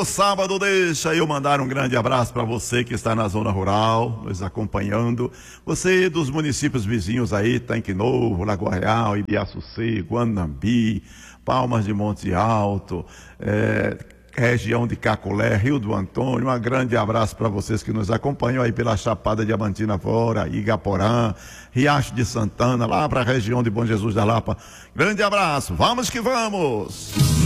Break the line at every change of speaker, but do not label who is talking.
Sábado, deixa eu mandar um grande abraço para você que está na zona rural, nos acompanhando. Você dos municípios vizinhos aí, Tanque Novo, Lagoa Real, Ibiaçucê, Guanambi, Palmas de Monte Alto, região de Cacolé, Rio do Antônio. Um grande abraço para vocês que nos acompanham aí pela Chapada Diamantina fora, Igaporã, Riacho de Santana, lá para a região de Bom Jesus da Lapa. Grande abraço, vamos que vamos!